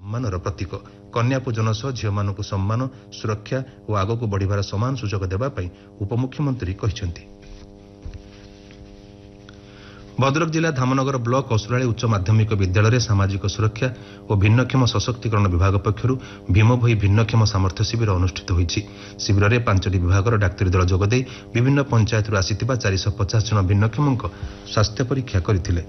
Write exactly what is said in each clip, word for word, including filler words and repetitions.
ସମ୍ମାନର ପ୍ରତୀକ। କନ୍ୟା ପୂଜନ ସହ ଝିଅମାନଙ୍କୁ ସମ୍ମାନ, ସୁରକ୍ଷା ଓ ଆଗକୁ ବଢ଼ିବାର ସମାନ ସୁଯୋଗ ଦେବା ପାଇଁ ଉପମୁଖ୍ୟମନ୍ତ୍ରୀ କହିଛନ୍ତି। ଭଦ୍ରକ ଜିଲ୍ଲା ଧାମନଗର ବ୍ଲକ ଅସୁରାଳି ଉଚ୍ଚ ମାଧ୍ୟମିକ ବିଦ୍ୟାଳୟରେ ସାମାଜିକ ସୁରକ୍ଷା ଓ ଭିନ୍ନକ୍ଷମ ସଶକ୍ତିକରଣ ବିଭାଗ ପକ୍ଷରୁ ଭୀମଭୋଇ ଭିନ୍ନକ୍ଷମ ସାମର୍ଥ୍ୟ ଶିବିର ଅନୁଷ୍ଠିତ ହୋଇଛି। ଶିବିରରେ ପାଞ୍ଚଟି ବିଭାଗର ଡାକ୍ତରୀ ଦଳ ଯୋଗଦେଇ ବିଭିନ୍ନ ପଞ୍ଚାୟତରୁ ଆସିଥିବା ଚାରିଶହ ପଚାଶ ଜଣ ଭିନ୍ନକ୍ଷମଙ୍କ ସ୍ୱାସ୍ଥ୍ୟ ପରୀକ୍ଷା କରିଥିଲେ।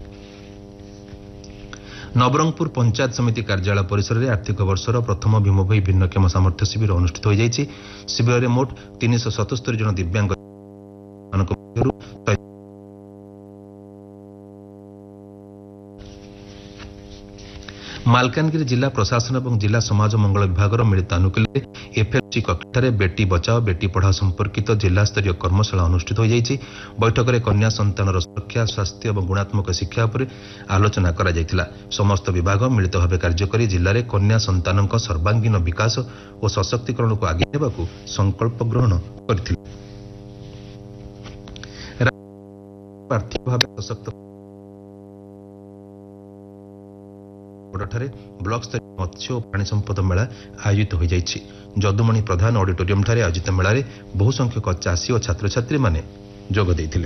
ନବରଙ୍ଗପୁର ପଞ୍ଚାୟତ ସମିତି କାର୍ଯ୍ୟାଳୟ ପରିସରରେ ଆର୍ଥିକ ବର୍ଷର ପ୍ରଥମ ଭୀମଭୋଇ ଭିନ୍ନକ୍ଷମ ସାମର୍ଥ୍ୟ ଶିବିର ଅନୁଷ୍ଠିତ ହୋଇଯାଇଛି। ଶିବିରରେ ମୋଟ ତିନିଶହ ସତସ୍ତରୀ ଜଣ ଦିବ୍ୟାଙ୍ଗ ମଧ୍ୟରୁ ମାଲକାନଗିରି ଜିଲ୍ଲା ପ୍ରଶାସନ ଏବଂ ଜିଲ୍ଲା ସମାଜ ମଙ୍ଗଳ ବିଭାଗର ମିଳିତ ଆନୁକୂଲ୍ୟରେ ଏଫଏଲସି କକ୍ଷଠାରେ ବେଟି ବଚାଓ ବେଟି ପଢ଼ାଓ ସମ୍ପର୍କିତ ଜିଲ୍ଲାସ୍ତରୀୟ କର୍ମଶାଳା ଅନୁଷ୍ଠିତ ହୋଇଯାଇଛି। ବୈଠକରେ କନ୍ୟା ସନ୍ତାନର ସୁରକ୍ଷା, ସ୍ୱାସ୍ଥ୍ୟ ଏବଂ ଗୁଣାତ୍ମକ ଶିକ୍ଷା ଉପରେ ଆଲୋଚନା କରାଯାଇଥିଲା। ସମସ୍ତ ବିଭାଗ ମିଳିତ ଭାବେ କାର୍ଯ୍ୟ କରି ଜିଲ୍ଲାରେ କନ୍ୟା ସନ୍ତାନଙ୍କ ସର୍ବାଙ୍ଗୀନ ବିକାଶ ଓ ସଶକ୍ତିକରଣକୁ ଆଗେଇ ନେବାକୁ ସଂକଳ୍ପ ଗ୍ରହଣ କରିଥିଲେ। ଆର୍ଥିକ ଭାବେ ସଶକ୍ତ ଠାରେ ବ୍ଲକ ସ୍ତରୀୟ ମତ୍ସ୍ୟ ଓ ପ୍ରାଣୀ ସମ୍ପଦ ମେଳା ଆୟୋଜିତ ହୋଇଯାଇଛି। ଯଦୁମଣି ପ୍ରଧାନ ଅଡିଟୋରିୟମଠାରେ ଆୟୋଜିତ ମେଳାରେ ବହୁ ସଂଖ୍ୟକ ଚାଷୀ ଓ ଛାତ୍ରଛାତ୍ରୀମାନେ ଯୋଗ ଦେଇଥିଲେ।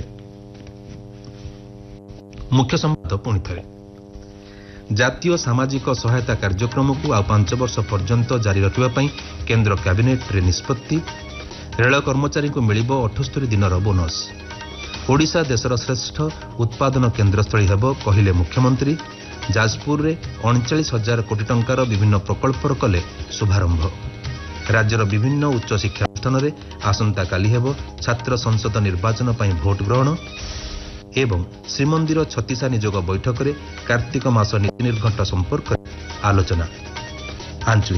ମୁଖ୍ୟ ସମ୍ବାଦ ପୁଣି ଥରେ। ଜାତୀୟ ସାମାଜିକ ସହାୟତା କାର୍ଯ୍ୟକ୍ରମକୁ ଆଉ ପାଞ୍ଚ ବର୍ଷ ପର୍ଯ୍ୟନ୍ତ ଜାରି ରଖିବା ପାଇଁ କେନ୍ଦ୍ର କ୍ୟାବିନେଟ୍ରେ ନିଷ୍ପତ୍ତି। ରେଳ କର୍ମଚାରୀଙ୍କୁ ମିଳିବ ଅଠସ୍ତରୀ ଦିନର ବୋନସ୍। ଓଡ଼ିଶା ଦେଶର ଶ୍ରେଷ୍ଠ ଉତ୍ପାଦନ କେନ୍ଦ୍ରସ୍ଥଳୀ ହେବ କହିଲେ ମୁଖ୍ୟମନ୍ତ୍ରୀ। ଯାଜପୁରରେ ଅଣଚାଳିଶ ହଜାର କୋଟି ଟଙ୍କାର ବିଭିନ୍ନ ପ୍ରକଳ୍ପର କଲେ ଶୁଭାରମ୍ଭ। ରାଜ୍ୟର ବିଭିନ୍ନ ଉଚ୍ଚ ଶିକ୍ଷାନୁଷ୍ଠାନରେ ଆସନ୍ତାକାଲି ହେବ ଛାତ୍ର ସଂସଦ ନିର୍ବାଚନ ପାଇଁ ଭୋଟ ଗ୍ରହଣ ଏବଂ ଶ୍ରୀମନ୍ଦିର ଛତିଶା ନିଯୋଗ ବୈଠକରେ କାର୍ତ୍ତିକ ମାସ ନୀତି ନିର୍ଘଣ୍ଟ ସମ୍ପର୍କରେ ଆଲୋଚନା। ଆଞ୍ଚଳିକ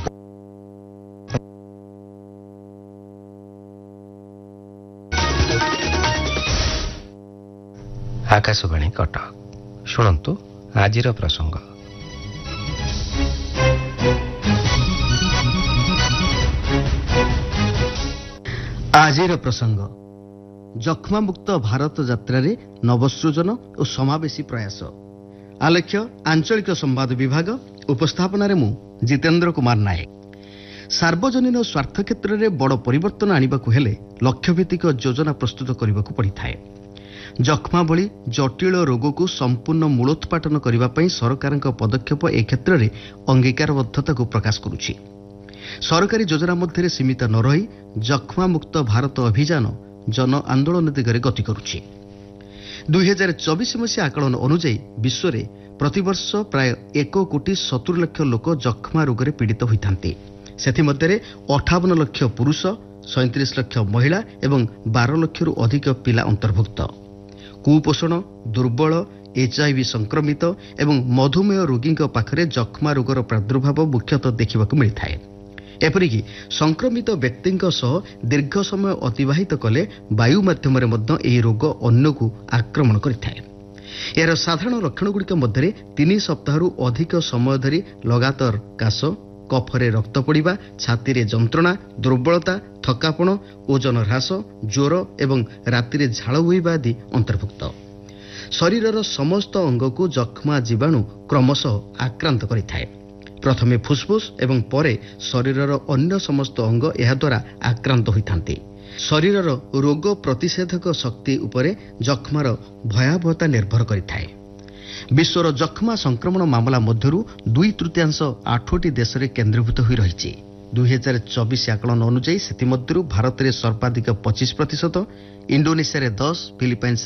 ଆକାଶବାଣୀ କଟକ। ଶୁଣନ୍ତୁ ଆଜିର ପ୍ରସଙ୍ଗ। ଆଜିର ପ୍ରସଙ୍ଗ ଯକ୍ଷ୍ମାମୁକ୍ତ ଭାରତ ଯାତ୍ରାରେ ନବସୃଜନ ଓ ସମାବେଶୀ ପ୍ରୟାସ। ଆଲେଖ୍ୟ ଆଞ୍ଚଳିକ ସମ୍ବାଦ ବିଭାଗ। ଉପସ୍ଥାପନାରେ ମୁଁ ଜିତେନ୍ଦ୍ର କୁମାର ନାୟକ। ସାର୍ବଜନୀନ ସ୍ୱାର୍ଥ କ୍ଷେତ୍ରରେ ବଡ଼ ପରିବର୍ତ୍ତନ ଆଣିବାକୁ ହେଲେ ଲକ୍ଷ୍ୟଭିତ୍ତିକ ଯୋଜନା ପ୍ରସ୍ତୁତ କରିବାକୁ ପଡ଼ିଥାଏ। ଯକ୍ଷ୍ମା ଭଳି ଜଟିଳ ରୋଗକୁ ସମ୍ପୂର୍ଣ୍ଣ ମୂଳୋତ୍ପାଟନ କରିବା ପାଇଁ ସରକାରଙ୍କ ପଦକ୍ଷେପ ଏ କ୍ଷେତ୍ରରେ ଅଙ୍ଗୀକାରବଦ୍ଧତାକୁ ପ୍ରକାଶ କରୁଛି। ସରକାରୀ ଯୋଜନା ମଧ୍ୟରେ ସୀମିତ ନ ରହି ଯକ୍ଷ୍ମାମୁକ୍ତ ଭାରତ ଅଭିଯାନ ଜନ ଆନ୍ଦୋଳନ ଦିଗରେ ଗତି କରୁଛି। ଦୁଇ ହଜାର ଚବିଶ ମସିହା ଆକଳନ ଅନୁଯାୟୀ ବିଶ୍ୱରେ ପ୍ରତିବର୍ଷ ପ୍ରାୟ ଏକ କୋଟି ସତୁରି ଲକ୍ଷ ଲୋକ ଯକ୍ଷ୍ମା ରୋଗରେ ପୀଡ଼ିତ ହୋଇଥାନ୍ତି। ସେଥିମଧ୍ୟରେ ଅଠାବନ ଲକ୍ଷ ପୁରୁଷ, ସଇଁତିରିଶ ଲକ୍ଷ ମହିଳା ଏବଂ ବାର ଲକ୍ଷରୁ ଅଧିକ ପିଲା ଅନ୍ତର୍ଭୁକ୍ତ। କୁପୋଷଣ, ଦୁର୍ବଳ, ଏଚ୍ଆଇଭି ସଂକ୍ରମିତ ଏବଂ ମଧୁମେହ ରୋଗୀଙ୍କ ପାଖରେ ଯକ୍ଷ୍ମା ରୋଗର ପ୍ରାଦୁର୍ଭାବ ମୁଖ୍ୟତଃ ଦେଖିବାକୁ ମିଳିଥାଏ। ଏପରିକି ସଂକ୍ରମିତ ବ୍ୟକ୍ତିଙ୍କ ସହ ଦୀର୍ଘ ସମୟ ଅତିବାହିତ କଲେ ବାୟୁ ମାଧ୍ୟମରେ ମଧ୍ୟ ଏହି ରୋଗ ଅନ୍ୟକୁ ଆକ୍ରମଣ କରିଥାଏ। ଏହାର ସାଧାରଣ ଲକ୍ଷଣଗୁଡ଼ିକ ମଧ୍ୟରେ ତିନି ସପ୍ତାହରୁ ଅଧିକ ସମୟ ଧରି ଲଗାତାର କାଶ, କଫରେ ରକ୍ତ ପଡ଼ିବା, ଛାତିରେ ଯନ୍ତ୍ରଣା, ଦୁର୍ବଳତା, ଥକାପଣ, ଓଜନ ହ୍ରାସ, ଜ୍ୱର ଏବଂ ରାତିରେ ଝାଳ ବୋହିବା ଆଦି ଅନ୍ତର୍ଭୁକ୍ତ। ଶରୀରର ସମସ୍ତ ଅଙ୍ଗକୁ ଯକ୍ଷ୍ମା ଜୀବାଣୁ କ୍ରମଶଃ ଆକ୍ରାନ୍ତ କରିଥାଏ। ପ୍ରଥମେ ଫୁସ୍ଫୁସ୍ ଏବଂ ପରେ ଶରୀରର ଅନ୍ୟ ସମସ୍ତ ଅଙ୍ଗ ଏହାଦ୍ୱାରା ଆକ୍ରାନ୍ତ ହୋଇଥାନ୍ତି। ଶରୀରର ରୋଗ ପ୍ରତିଷେଧକ ଶକ୍ତି ଉପରେ ଯକ୍ଷ୍ମାର ଭୟାବହତା ନିର୍ଭର କରିଥାଏ। ବିଶ୍ୱର ଯକ୍ଷ୍ମା ସଂକ୍ରମଣ ମାମଲା ମଧ୍ୟରୁ ଦୁଇ ତୃତୀୟାଂଶ ଆଠଟି ଦେଶରେ କେନ୍ଦ୍ରୀଭୂତ ହୋଇ ରହିଛି। ଦୁଇ ହଜାର ଚବିଶ ଆକଳନ ଅନୁଯାୟୀ ସେଥିମଧ୍ୟରୁ ଭାରତରେ ସର୍ବାଧିକ ପଚିଶ ପ୍ରତିଶତ, ଇଣ୍ଡୋନେସିଆରେ ଦଶ, ଫିଲିପାଇନ୍ସ